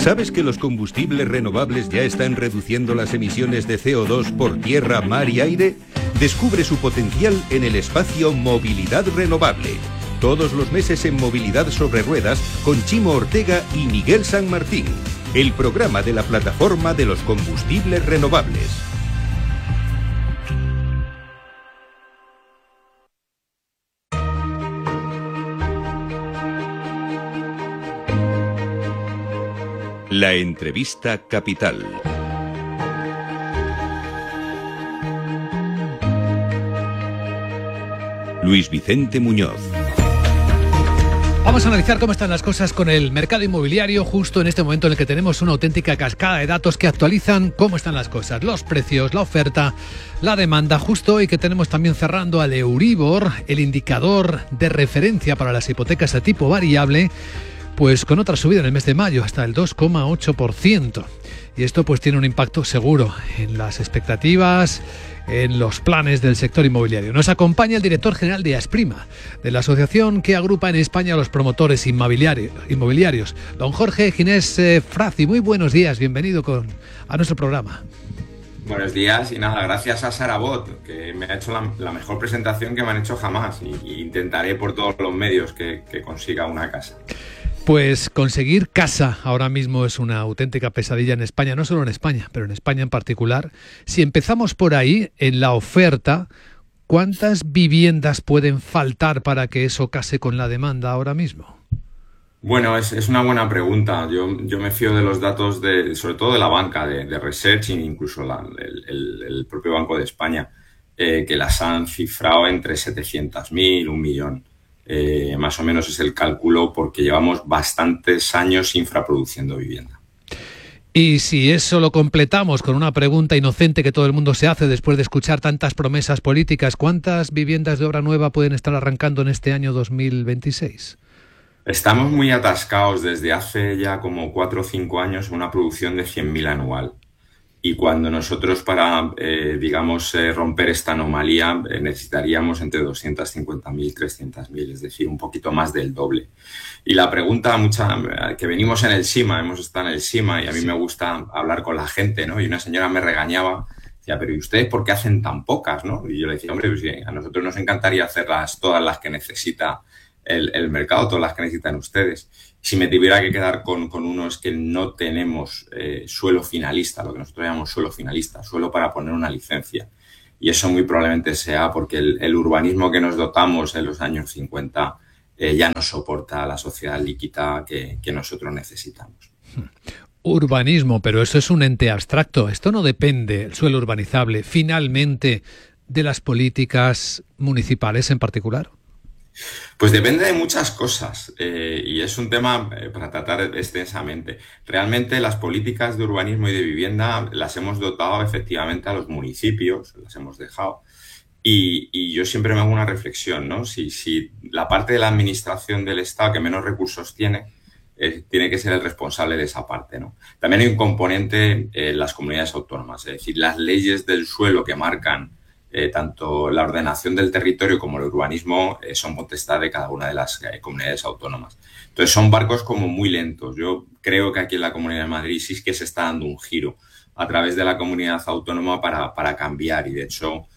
¿Sabes que los combustibles renovables ya están reduciendo las emisiones de CO2 por tierra, mar y aire? Descubre su potencial en el espacio Movilidad Renovable. Todos los meses en Movilidad sobre Ruedas con Chimo Ortega y Miguel San Martín. El programa de la plataforma de los combustibles renovables. La entrevista capital. Luis Vicente Muñoz. Vamos a analizar cómo están las cosas con el mercado inmobiliario justo en este momento en el que tenemos una auténtica cascada de datos que actualizan cómo están las cosas, los precios, la oferta, la demanda, justo hoy que tenemos también cerrando al Euribor, el indicador de referencia para las hipotecas a tipo variable, pues con otra subida en el mes de mayo hasta el 2,8%. Y esto pues tiene un impacto seguro en las expectativas, en los planes del sector inmobiliario. Nos acompaña el director general de Asprima, de la asociación que agrupa en España a los promotores inmobiliarios, don Jorge Ginés Frazi. Muy buenos días, bienvenido a nuestro programa. Buenos días y nada, gracias a Sara Bot, que me ha hecho la mejor presentación que me han hecho jamás y intentaré por todos los medios que consiga una casa. Pues conseguir casa ahora mismo es una auténtica pesadilla en España, no solo en España, pero en España en particular. Si empezamos por ahí, en la oferta, ¿cuántas viviendas pueden faltar para que eso case con la demanda ahora mismo? Bueno, es una buena pregunta. Yo me fío de los datos, sobre todo de la banca, de Research, e incluso el propio Banco de España, que las han cifrado entre 700.000, 1.000.000. Más o menos es el cálculo porque llevamos bastantes años infraproduciendo vivienda. Y si eso lo completamos con una pregunta inocente que todo el mundo se hace después de escuchar tantas promesas políticas, ¿cuántas viviendas de obra nueva pueden estar arrancando en este año 2026? Estamos muy atascados desde hace ya como 4 o 5 años en una producción de 100.000 anual. Y cuando nosotros para, romper esta anomalía necesitaríamos entre 250.000 y 300.000, es decir, un poquito más del doble. Y la pregunta que venimos en el SIMA, hemos estado en el SIMA y a mí me gusta hablar con la gente, ¿no? Y una señora me regañaba, decía, pero ¿y ustedes por qué hacen tan pocas, no? Y yo le decía, hombre, pues sí, a nosotros nos encantaría hacerlas todas las que necesita el mercado, todas las que necesitan ustedes. Si me tuviera que quedar con uno es que no tenemos suelo finalista, lo que nosotros llamamos suelo finalista, suelo para poner una licencia. Y eso muy probablemente sea porque el urbanismo que nos dotamos en los años 50 ya no soporta la sociedad líquida que nosotros necesitamos. Urbanismo, pero eso es un ente abstracto. Esto no depende, el suelo urbanizable, finalmente de las políticas municipales en particular. Pues depende de muchas cosas y es un tema para tratar extensamente. Realmente las políticas de urbanismo y de vivienda las hemos dotado efectivamente a los municipios, las hemos dejado. Y yo siempre me hago una reflexión, ¿no? Si la parte de la administración del Estado que menos recursos tiene que ser el responsable de esa parte, ¿no? También hay un componente en las comunidades autónomas, es decir, las leyes del suelo que marcan tanto la ordenación del territorio como el urbanismo son potestad de cada una de las comunidades autónomas. Entonces son barcos como muy lentos. Yo creo que aquí en la Comunidad de Madrid sí que se está dando un giro a través de la comunidad autónoma para cambiar y de hecho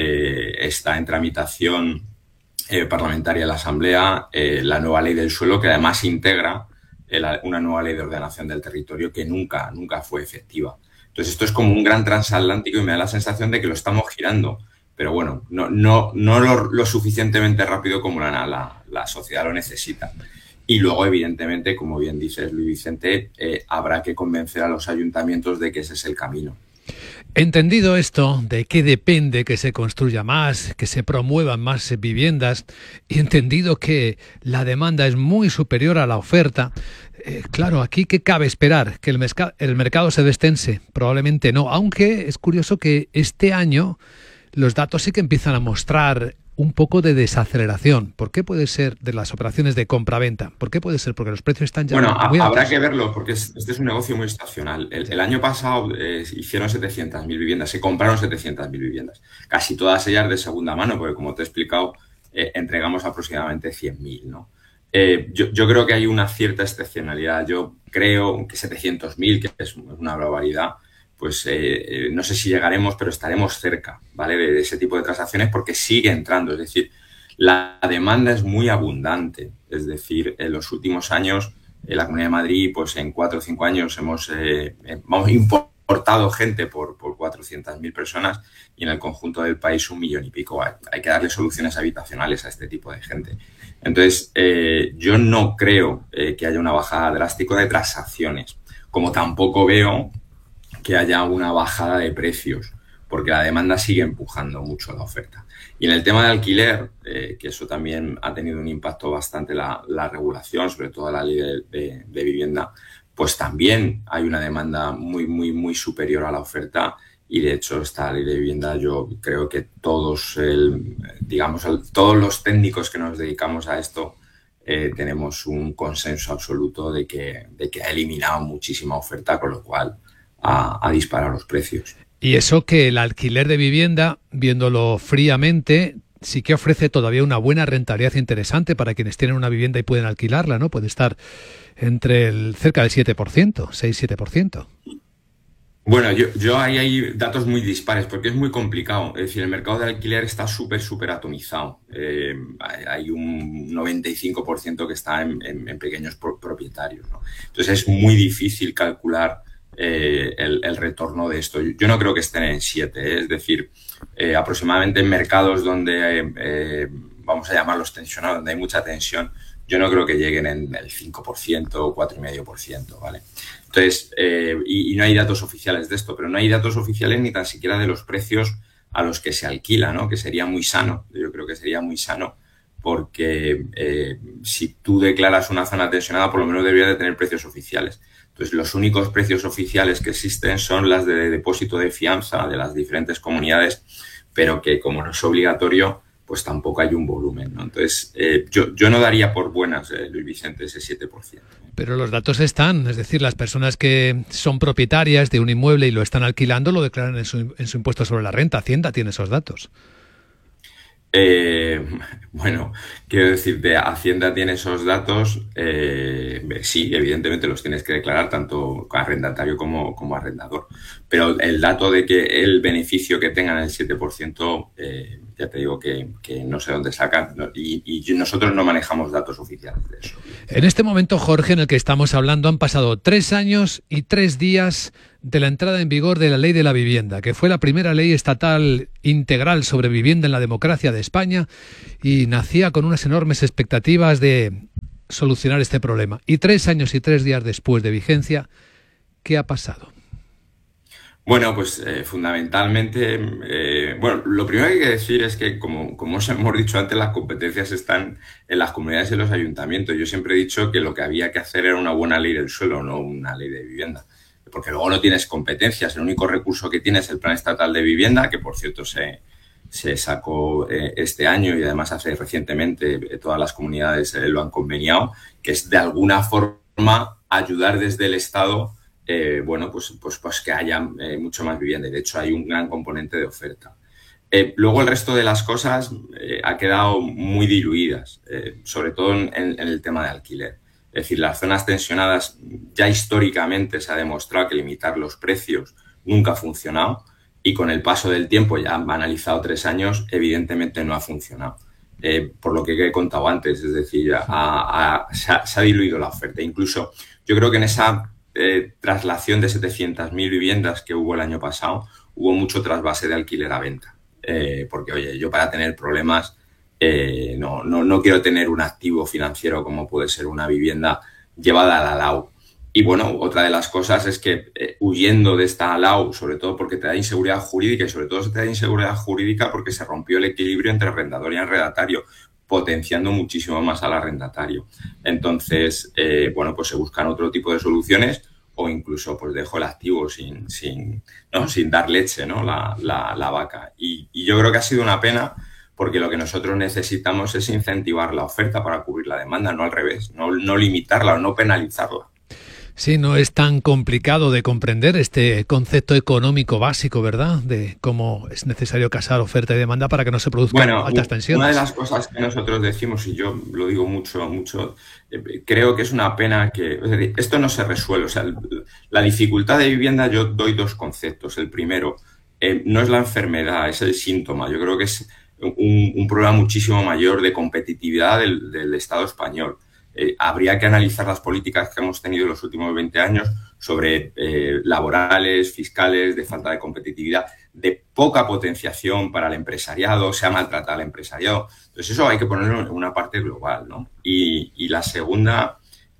está en tramitación parlamentaria en la Asamblea la nueva ley del suelo que además integra una nueva ley de ordenación del territorio que nunca fue efectiva. Entonces esto es como un gran transatlántico y me da la sensación de que lo estamos girando. Pero bueno, no lo suficientemente rápido como la sociedad lo necesita. Y luego, evidentemente, como bien dices, Luis Vicente, habrá que convencer a los ayuntamientos de que ese es el camino. Entendido esto, de que depende que se construya más, que se promuevan más viviendas, y entendido que la demanda es muy superior a la oferta, claro, aquí ¿qué cabe esperar? ¿Que el mercado se destense? Probablemente no, aunque es curioso que este año los datos sí que empiezan a mostrar un poco de desaceleración. ¿Por qué puede ser de las operaciones de compra-venta? ¿Por qué puede ser? Porque los precios están ya muy altos. Habrá que verlo porque este es un negocio muy estacional. El año pasado hicieron 700.000 viviendas, se compraron 700.000 viviendas. Casi todas ellas de segunda mano, porque como te he explicado, entregamos aproximadamente 100.000, ¿no? Yo creo que hay una cierta excepcionalidad. Yo creo que 700.000, que es una barbaridad, pues no sé si llegaremos, pero estaremos cerca, ¿vale? De ese tipo de transacciones porque sigue entrando. Es decir, la demanda es muy abundante. Es decir, en los últimos años, en la Comunidad de Madrid, pues en 4 o 5 años hemos importado gente por 400.000 personas y en el conjunto del país 1 millón y pico. Hay que darle soluciones habitacionales a este tipo de gente. Entonces, yo no creo que haya una bajada drástica de transacciones, como tampoco veo que haya una bajada de precios, porque la demanda sigue empujando mucho la oferta. Y en el tema de alquiler, que eso también ha tenido un impacto bastante la regulación, sobre todo la ley de vivienda, pues también hay una demanda muy superior a la oferta y de hecho esta ley de vivienda yo creo que todos los técnicos que nos dedicamos a esto tenemos un consenso absoluto de que ha eliminado muchísima oferta, con lo cual ha disparado los precios. Y eso que el alquiler de vivienda, viéndolo fríamente, sí que ofrece todavía una buena rentabilidad interesante para quienes tienen una vivienda y pueden alquilarla, ¿no? Puede estar entre cerca del 7%, 6-7%. Bueno, yo ahí hay datos muy dispares porque es muy complicado. Es decir, el mercado de alquiler está súper atomizado. Hay un 95% que está en pequeños propietarios, ¿no? Entonces es muy difícil calcular el retorno de esto. Yo no creo que estén en 7, es decir, aproximadamente en mercados donde vamos a llamarlos tensionados, donde hay mucha tensión, yo no creo que lleguen en el 5% o 4,5%, ¿vale? Entonces, y no hay datos oficiales de esto, pero no hay datos oficiales ni tan siquiera de los precios a los que se alquila, ¿no? Que sería muy sano. Yo creo que sería muy sano porque si tú declaras una zona tensionada, por lo menos debería de tener precios oficiales. Entonces, los únicos precios oficiales que existen son las de depósito de fianza de las diferentes comunidades, pero que como no es obligatorio, pues tampoco hay un volumen, ¿no? Entonces, yo no daría por buenas, Luis Vicente, ese 7%. Pero los datos están, es decir, las personas que son propietarias de un inmueble y lo están alquilando lo declaran en su impuesto sobre la renta. Hacienda tiene esos datos. Bueno, quiero decirte, Hacienda tiene esos datos, sí, evidentemente los tienes que declarar tanto arrendatario como arrendador, pero el dato de que el beneficio que tengan el 7%, ya te digo que no sé dónde sacan y nosotros no manejamos datos oficiales de eso. En este momento, Jorge, en el que estamos hablando, han pasado 3 años y 3 días de la entrada en vigor de la Ley de la Vivienda, que fue la primera ley estatal integral sobre vivienda en la democracia de España y nacía con unas enormes expectativas de solucionar este problema. Y 3 años y 3 días después de vigencia, ¿qué ha pasado? Bueno, pues fundamentalmente, lo primero que hay que decir es que, como os hemos dicho antes, las competencias están en las comunidades y en los ayuntamientos. Yo siempre he dicho que lo que había que hacer era una buena ley del suelo, no una ley de vivienda. Porque luego no tienes competencias, el único recurso que tienes es el Plan Estatal de Vivienda, que por cierto se sacó este año y además hace recientemente todas las comunidades lo han conveniado, que es de alguna forma ayudar desde el Estado, pues que haya mucho más vivienda. Y de hecho hay un gran componente de oferta. Luego el resto de las cosas ha quedado muy diluidas, sobre todo en el tema de alquiler. Es decir, las zonas tensionadas ya históricamente se ha demostrado que limitar los precios nunca ha funcionado y con el paso del tiempo, ya han analizado 3 años, evidentemente no ha funcionado. Por lo que he contado antes, es decir, se ha diluido la oferta. Incluso yo creo que en esa traslación de 700.000 viviendas que hubo el año pasado, hubo mucho trasvase de alquiler a venta. Porque, oye, yo para tener problemas no quiero tener un activo financiero como puede ser una vivienda llevada a la ALAU. Y bueno, otra de las cosas es que huyendo de esta ALAU, sobre todo porque te da inseguridad jurídica y sobre todo se te da inseguridad jurídica porque se rompió el equilibrio entre arrendador y arrendatario, potenciando muchísimo más al arrendatario. Entonces, pues se buscan otro tipo de soluciones o incluso pues dejo el activo sin dar leche, ¿no? La vaca. Y yo creo que ha sido una pena porque lo que nosotros necesitamos es incentivar la oferta para cubrir la demanda, no al revés, no limitarla o no penalizarla. Sí, no es tan complicado de comprender este concepto económico básico, ¿verdad? De cómo es necesario casar oferta y demanda para que no se produzcan altas tensiones. Una de las cosas que nosotros decimos, y yo lo digo mucho, creo que es una pena que esto no se resuelve. O sea, la dificultad de vivienda, yo doy dos conceptos. El primero, no es la enfermedad, es el síntoma. Yo creo que es un problema muchísimo mayor de competitividad del Estado español. Habría que analizar las políticas que hemos tenido en los últimos 20 años sobre laborales, fiscales, de falta de competitividad, de poca potenciación para el empresariado, se ha maltratado al empresariado. Entonces eso hay que ponerlo en una parte global, ¿no? Y la segunda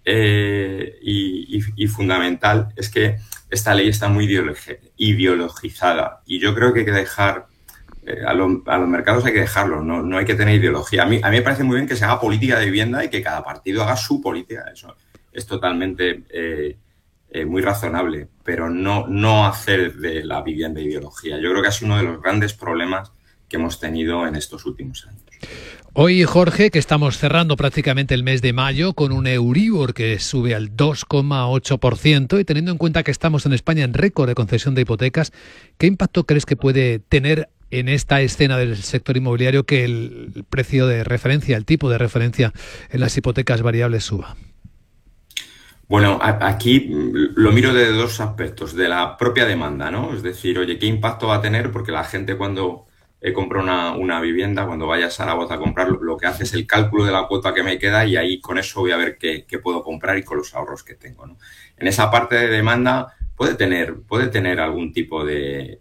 y fundamental es que esta ley está muy ideologizada y yo creo que hay que dejar a los mercados hay que dejarlos, no hay que tener ideología. A mí me parece muy bien que se haga política de vivienda y que cada partido haga su política. Eso es totalmente muy razonable, pero no hacer de la vivienda ideología. Yo creo que ha sido uno de los grandes problemas que hemos tenido en estos últimos años. Hoy, Jorge, que estamos cerrando prácticamente el mes de mayo con un Euribor que sube al 2,8% y teniendo en cuenta que estamos en España en récord de concesión de hipotecas, ¿qué impacto crees que puede tener en esta escena del sector inmobiliario que el precio de referencia, el tipo de referencia en las hipotecas variables suba? Bueno, aquí lo miro de dos aspectos, de la propia demanda, ¿no? Es decir, oye, ¿qué impacto va a tener? Porque la gente cuando compra una vivienda, cuando vaya a Zaragoza a comprar, lo que hace es el cálculo de la cuota que me queda y ahí con eso voy a ver qué puedo comprar y con los ahorros que tengo, ¿no? En esa parte de demanda puede tener algún tipo de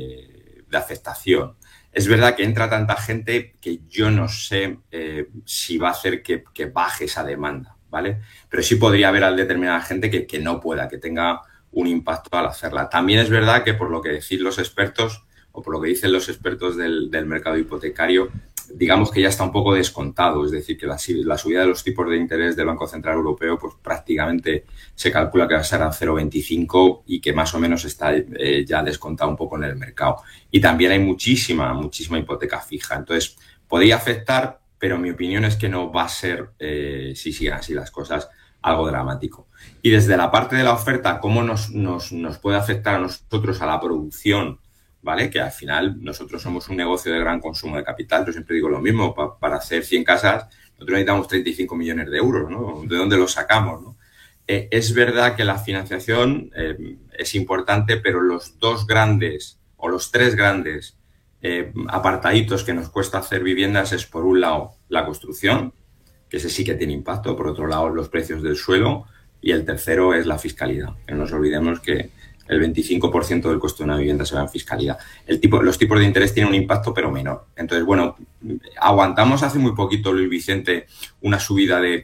aceptación. Es verdad que entra tanta gente que yo no sé si va a hacer que baje esa demanda, ¿vale? Pero sí podría haber determinada gente que no pueda, que tenga un impacto al hacerla. También es verdad que por lo que decís los expertos, o por lo que dicen los expertos del mercado hipotecario, digamos que ya está un poco descontado, es decir, que la subida de los tipos de interés del Banco Central Europeo pues prácticamente se calcula que va a ser a 0,25 y que más o menos está ya descontado un poco en el mercado. Y también hay muchísima hipoteca fija. Entonces, podría afectar, pero mi opinión es que no va a ser, si siguen así las cosas, algo dramático. Y desde la parte de la oferta, ¿cómo nos puede afectar a nosotros, a la producción? ¿Vale? Que al final nosotros somos un negocio de gran consumo de capital. Yo siempre digo lo mismo, para hacer 100 casas nosotros necesitamos 35 millones de euros, ¿no? ¿De dónde los sacamos, no? Es verdad que la financiación es importante, pero los dos grandes o los tres grandes apartaditos que nos cuesta hacer viviendas es, por un lado, la construcción, que ese sí que tiene impacto, por otro lado, los precios del suelo y el tercero es la fiscalidad. Que no nos olvidemos que el 25% del costo de una vivienda se va en fiscalidad. Los tipos de interés tienen un impacto, pero menor. Entonces, bueno, aguantamos hace muy poquito, Luis Vicente, una subida de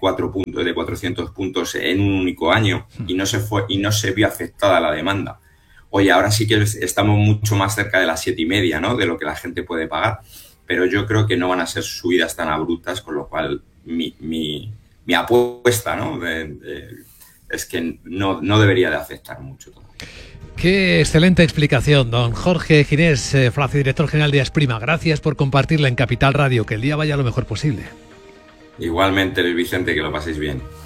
400 puntos en un único año y no se vio afectada la demanda. Oye, ahora sí que estamos mucho más cerca de las 7,5, ¿no? De lo que la gente puede pagar. Pero yo creo que no van a ser subidas tan abruptas, con lo cual mi apuesta, ¿no? Es que no debería de afectar mucho todo. Qué excelente explicación, don Jorge Ginés, Flacio, director general de Asprima. Gracias por compartirla en Capital Radio. Que el día vaya lo mejor posible. Igualmente, Luis Vicente, que lo paséis bien.